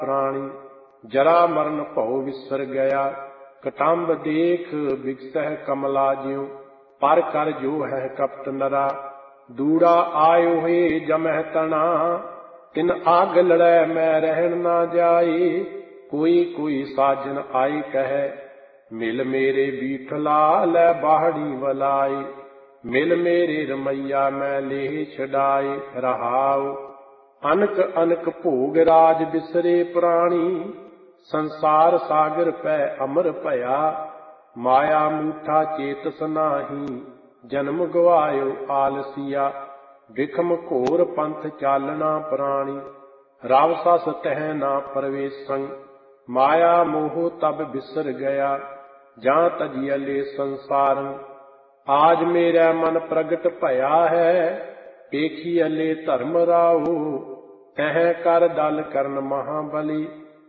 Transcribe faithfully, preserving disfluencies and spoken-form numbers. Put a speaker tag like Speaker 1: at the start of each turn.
Speaker 1: ਪ੍ਰਾਣੀ। ਜਰਾ ਮਰਨ ਭਉ ਵਿਸਰ ਗਿਆ, ਕਟੰਬ ਦੇਖ ਬਿਗਸਹਿ ਕਮਲਾ ਜਿਉ। ਪਰ ਕਰ ਜੋ ਹੈ ਕਪਟ ਨਰਾ, ਦੂੜਾ ਆਇਓ ਹੋਏ ਜਮਹਿ ਤਣਾ। ਤਿਨ ਆਗ ਲੜੈ ਮੈਂ ਰਹਿਣ ਨਾ ਜਾਏ, ਕੋਈ ਕੋਈ ਸਾਜਨ ਆਈ ਕਹੈ। ਮਿਲ ਮੇਰੇ ਬੀਠਲਾ ਲੈ ਬਾਹੜੀ ਵਲਾਏ, ਮਿਲ ਮੇਰੇ ਰਮਈਆ ਮੈਂ ਲੇਹ ਛਡਾਏ। ਰਹਾਉ ਅਨਕ ਅਨਕ ਭੋਗ ਰਾਜ ਬਿਸਰੇ ਪ੍ਰਾਣੀ, ਸੰਸਾਰ ਸਾਗਰ ਪੈ ਅਮਰ ਭਇਆ। ਮਾਇਆ ਮੂਠਾ ਚੇਤਸ ਨਾਹੀ, ਜਨਮ ਗਵਾਇਓ ਆਲਸੀਆ। ਬਿਖਮ ਘੋਰ ਪੰਥ ਚਾਲਣਾ ਪ੍ਰਾਣੀ, ਰਵ ਸਸ ਤਹਿ ਨਾ ਪ੍ਰਵੇਸੰ। ਮਾਇਆ ਮੋਹ ਤਬ ਬਿਸਰ ਗਿਆ, ਜਾਂ ਤਜੀਅਲੇ ਸੰਸਾਰੰ। ਆਜ ਮੇਰਾ ਮਨ ਪ੍ਰਗਟ ਭਇਆ ਹੈ, ਪੇਖੀਅਲੇ ਧਰਮ ਰਾਉ। ਤਹਿ ਕਰ ਦਲ ਕਰਨ ਮਹਾਬਲੀ,